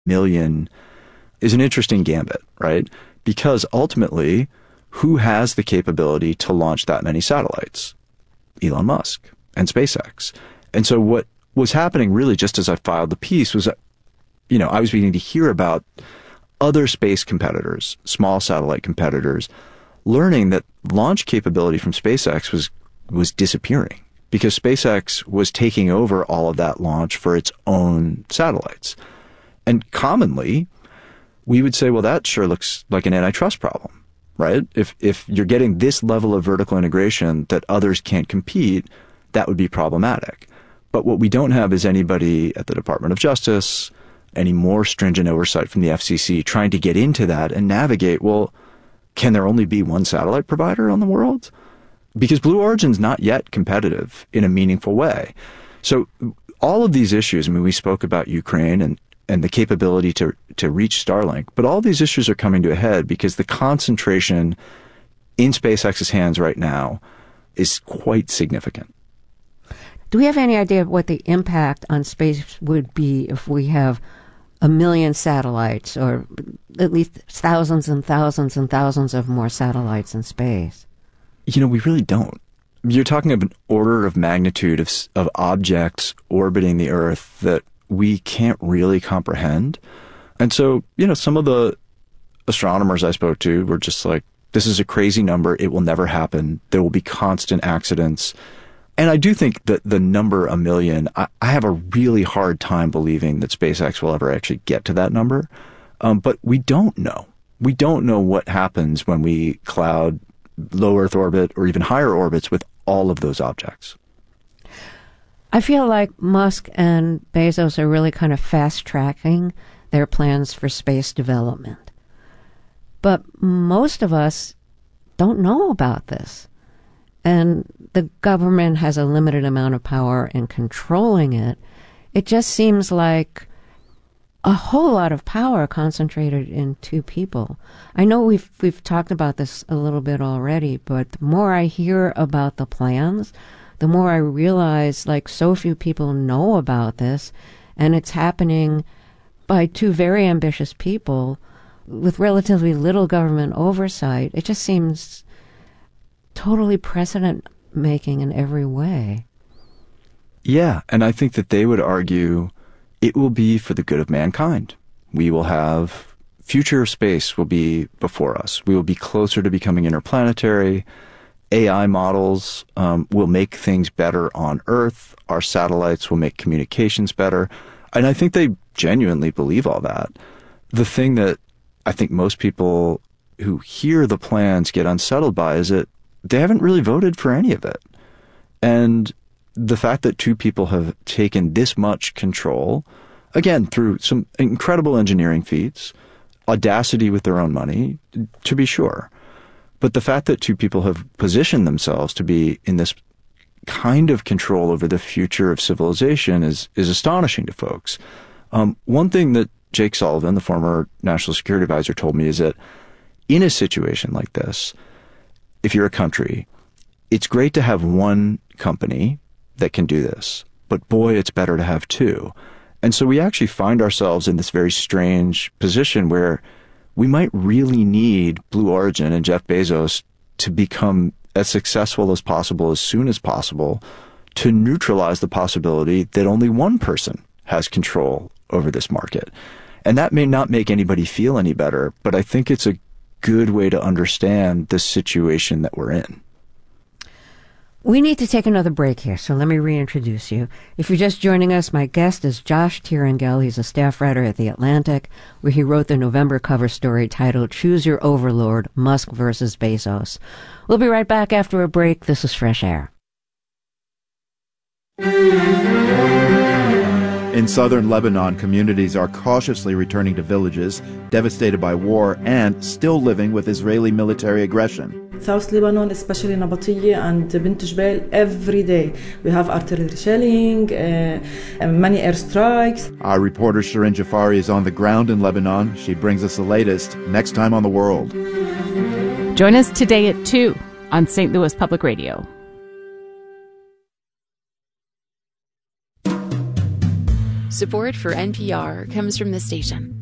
million is an interesting gambit, right? Because ultimately, who has the capability to launch that many satellites? Elon Musk and SpaceX. And so what was happening really just as I filed the piece was that, I was beginning to hear about other space competitors, small satellite competitors, learning that launch capability from SpaceX was disappearing because SpaceX was taking over all of that launch for its own satellites. And commonly, we would say, well, that sure looks like an antitrust problem, right? If you're getting this level of vertical integration that others can't compete, that would be problematic. But what we don't have is anybody at the Department of Justice, any more stringent oversight from the FCC trying to get into that and navigate, well, can there only be one satellite provider on the world? Because Blue Origin's not yet competitive in a meaningful way. So all of these issues, we spoke about Ukraine and the capability to reach Starlink, but all these issues are coming to a head because the concentration in SpaceX's hands right now is quite significant. Do we have any idea of what the impact on space would be if we have 1 million satellites, or at least thousands and thousands and thousands of more satellites in space? We really don't. You're talking of an order of magnitude of objects orbiting the Earth that we can't really comprehend. And so, some of the astronomers I spoke to were just like, this is a crazy number. It will never happen. There will be constant accidents. And I do think that the number 1 million, I have a really hard time believing that SpaceX will ever actually get to that number. But we don't know. We don't know what happens when we cloud low Earth orbit or even higher orbits with all of those objects. I feel like Musk and Bezos are really kind of fast-tracking their plans for space development. But most of us don't know about this. And the government has a limited amount of power in controlling it. It just seems like a whole lot of power concentrated in two people. I know we've talked about this a little bit already, but the more I hear about the plans, the more I realize so few people know about this, and it's happening by two very ambitious people with relatively little government oversight. It just seems totally precedent-making in every way. Yeah, and I think that they would argue it will be for the good of mankind. We will have future space will be before us. We will be closer to becoming interplanetary. AI models will make things better on Earth. Our satellites will make communications better. And I think they genuinely believe all that. The thing that I think most people who hear the plans get unsettled by is that they haven't really voted for any of it. And the fact that two people have taken this much control, again, through some incredible engineering feats, audacity with their own money, to be sure. But the fact that two people have positioned themselves to be in this kind of control over the future of civilization is astonishing to folks. One thing that Jake Sullivan, the former National Security Advisor, told me is that in a situation like this, if you're a country, it's great to have one company that can do this, but boy, it's better to have two. And so we actually find ourselves in this very strange position where we might really need Blue Origin and Jeff Bezos to become as successful as possible as soon as possible to neutralize the possibility that only one person has control over this market. And that may not make anybody feel any better, but I think it's a good way to understand the situation that we're in. We need to take another break here, so let me reintroduce you. If you're just joining us, my guest is Josh Tiringel. He's a staff writer at The Atlantic, where he wrote the November cover story titled Choose Your Overlord, Musk versus Bezos. We'll be right back after a break. This is Fresh Air. In southern Lebanon, communities are cautiously returning to villages devastated by war and still living with Israeli military aggression. South Lebanon, especially Nabatiyya and Bint Jbeil, every day we have artillery shelling, many airstrikes. Our reporter Shirin Jafari is on the ground in Lebanon. She brings us the latest next time on The World. Join us today at 2 on St. Louis Public Radio. Support for NPR comes from the station